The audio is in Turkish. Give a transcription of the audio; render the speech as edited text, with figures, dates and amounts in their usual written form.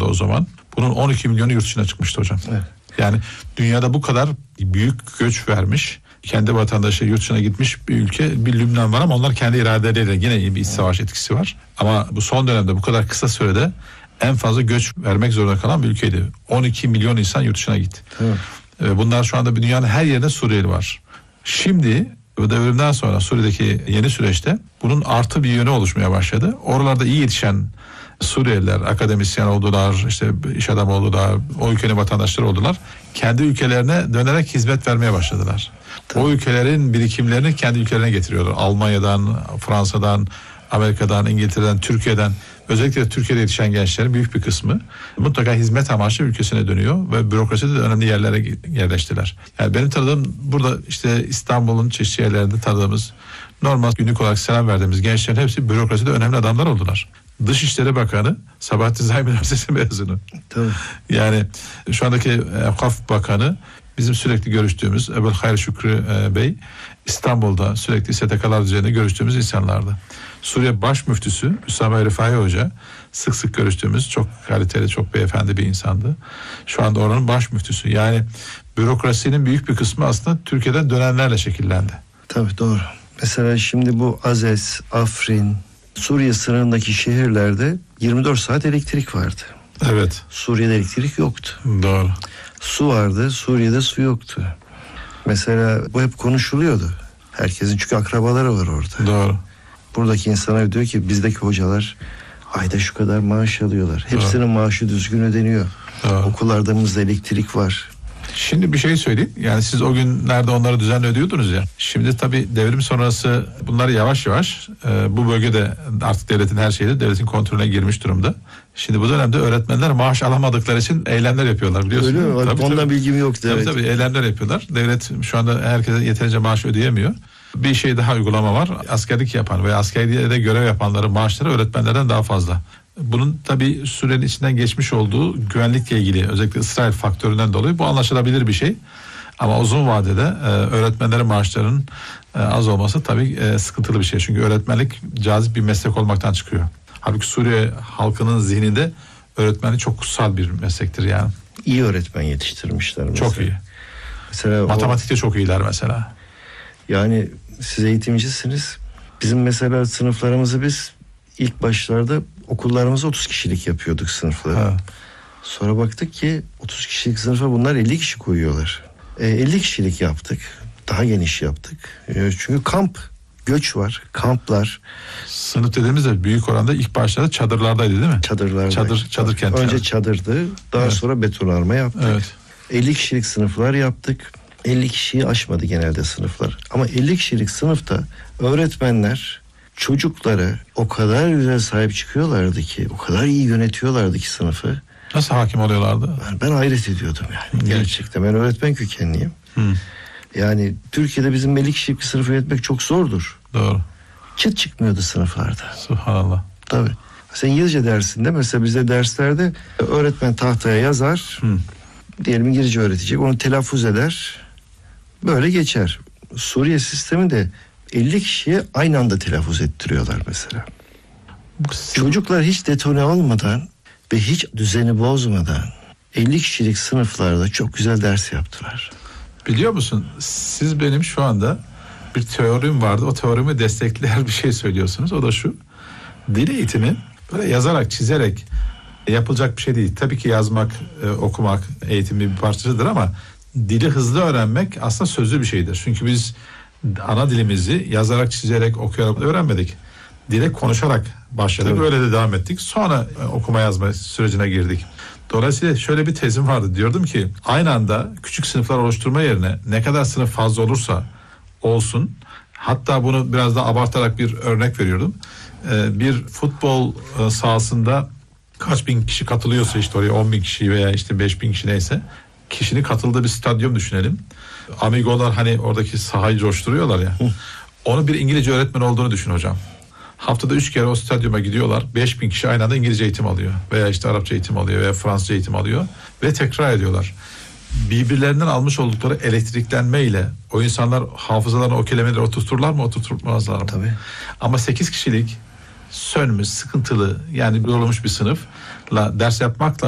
o zaman. Bunun 12 milyonu yurt dışına çıkmıştı hocam. Evet. Yani dünyada bu kadar büyük göç vermiş, kendi vatandaşı yurt dışına gitmiş bir ülke, bir Lübnan var ama onlar kendi iradeleriyle, yine bir iç savaş etkisi var. Ama bu son dönemde bu kadar kısa sürede en fazla göç vermek zorunda kalan bir ülkeydi. 12 milyon insan yurt dışına gitti. Evet. Bunlar şu anda dünyanın her yerinde Suriyeli var. Şimdi bu devrimden sonra Suriye'deki yeni süreçte bunun artı bir yönü oluşmaya başladı. Oralarda iyi yetişen Suriyeliler akademisyen oldular, işte iş adamı oldular, o ülkenin vatandaşları oldular. Kendi ülkelerine dönerek hizmet vermeye başladılar. Tabii. O ülkelerin birikimlerini kendi ülkelerine getiriyorlar. Almanya'dan, Fransa'dan, Amerika'dan, İngiltere'den, Türkiye'den, özellikle Türkiye'de yetişen gençlerin büyük bir kısmı mutlaka hizmet amaçlı ülkesine dönüyor ve bürokraside de önemli yerlere yerleştiler. Yani benim tanıdığım burada işte İstanbul'un çeşitli yerlerinde tanıdığımız, normal günlük olarak selam verdiğimiz gençlerin hepsi bürokraside önemli adamlar oldular. Dışişleri Bakanı Sabahattin Zaim Üniversitesi mezunu. Tabii. Yani şu andaki Evkaf Bakanı bizim sürekli görüştüğümüz Ebu'l-Hayr Şükrü Bey, İstanbul'da sürekli STK'lar düzeyinde görüştüğümüz insanlardı. Suriye Baş Müftüsü Üsame Rifai Hoca sık sık görüştüğümüz çok kaliteli, çok beyefendi bir insandı. Şu anda oranın baş müftüsü. Yani bürokrasinin büyük bir kısmı aslında Türkiye'den dönenlerle şekillendi. Tabii, doğru. Mesela şimdi bu Azez, Afrin, Suriye sınırındaki şehirlerde 24 saat elektrik vardı. Evet. Suriye'de elektrik yoktu. Doğru. Su vardı, Suriye'de su yoktu. Mesela bu hep konuşuluyordu. Herkesin çünkü akrabaları var orada. Doğru. Buradaki insanlar diyor ki bizdeki hocalar ayda şu kadar maaş alıyorlar. Hepsinin maaşı düzgün ödeniyor. Doğru. Okullarımızda elektrik var. Şimdi bir şey söyleyeyim. Yani siz o günlerde onları düzenli ödüyordunuz ya. Şimdi tabii devrim sonrası bunlar yavaş yavaş bu bölgede artık devletin her şeyi, devletin kontrolüne girmiş durumda. Şimdi bu dönemde öğretmenler maaş alamadıkları için eylemler yapıyorlar, biliyorsunuz. Öyle mi? Tabii, ondan bilgim yoktu. Tabii, tabii eylemler yapıyorlar. Devlet şu anda herkese yeterince maaş ödeyemiyor. Bir şey daha uygulama var. Askerlik yapan veya askeriyede görev yapanların maaşları öğretmenlerden daha fazla. Bunun tabii sürenin içinden geçmiş olduğu güvenlikle ilgili, özellikle İsrail faktöründen dolayı bu anlaşılabilir bir şey. Ama uzun vadede öğretmenlerin maaşlarının az olması tabii sıkıntılı bir şey. Çünkü öğretmenlik cazip bir meslek olmaktan çıkıyor. Halbuki Suriye halkının zihninde öğretmenlik çok kutsal bir meslektir yani. İyi öğretmen yetiştirmişler mesela. Çok iyi. Mesela matematikte çok iyiler mesela. Yani siz eğitimcisiniz. Bizim mesela sınıflarımızı biz ilk başlarda okullarımızı 30 kişilik yapıyorduk sınıfları. Ha. Sonra baktık ki 30 kişilik sınıfa bunlar 50 kişi koyuyorlar. 50 kişilik yaptık. Daha geniş yaptık. Çünkü göç var, kamplar. Sınıf dediğimizde büyük oranda ilk başlarda çadırlardaydı değil mi? Çadırlardaydı. Çadır kentler. Önce çadırdı, daha evet. sonra betonarme yaptık. Evet. 50 kişilik sınıflar yaptık. 50 kişiyi aşmadı genelde sınıflar. Ama 50 kişilik sınıfta öğretmenler çocuklara o kadar güzel sahip çıkıyorlardı ki, o kadar iyi yönetiyorlardı ki sınıfı. Nasıl hakim oluyorlardı? Ben hayret ediyordum yani. Gerçekten. Ben öğretmen kökenliyim. Yani Türkiye'de bizim 50 kişilik bir sınıfı yönetmek çok zordur. Doğru. Çıt çıkmıyordu sınıflarda. Subhanallah. Tabii. Sen İngilizce dersinde mesela bizde derslerde öğretmen tahtaya yazar. Diyelim İngilizce öğretecek. Onu telaffuz eder. Böyle geçer. Suriye sistemi de 50 kişiye aynı anda telaffuz ettiriyorlar mesela. Çocuklar hiç detone olmadan ve hiç düzeni bozmadan 50 kişilik sınıflarda çok güzel ders yaptılar. Biliyor musun? Siz benim şu anda bir teorim vardı. O teorimi destekleyen bir şey söylüyorsunuz. O da şu. Dil eğitimi böyle yazarak, çizerek yapılacak bir şey değil. Tabii ki yazmak, okumak eğitimin bir parçasıdır ama dili hızlı öğrenmek aslında sözlü bir şeydir. Çünkü biz ana dilimizi yazarak, çizerek, okuyarak öğrenmedik. Dile konuşarak başladık. Tabii. Böyle de devam ettik. Sonra okuma yazma sürecine girdik. Dolayısıyla şöyle bir tezim vardı. Diyordum ki aynı anda küçük sınıflar oluşturma yerine ne kadar sınıf fazla olursa olsun, hatta bunu biraz daha abartarak bir örnek veriyordum. Bir futbol sahasında kaç bin kişi katılıyorsa, işte oraya 10 bin kişi veya işte 5 bin kişi neyse, kişinin katıldığı bir stadyum düşünelim. Amigolar hani oradaki sahayı coşturuyorlar ya. Onu bir İngilizce öğretmen olduğunu düşün hocam. Haftada 3 kere o stadyuma gidiyorlar. 5 bin kişi aynı anda İngilizce eğitim alıyor. Veya işte Arapça eğitim alıyor veya Fransızca eğitim alıyor. Ve tekrar ediyorlar. Birbirlerinden almış oldukları elektriklenmeyle o insanlar hafızalarına o kelimeleri oturturlar mı, oturtmazlar mı? Tabii. Ama 8 kişilik sönmüş, sıkıntılı, yani yorulmuş bir sınıfla ders yapmakla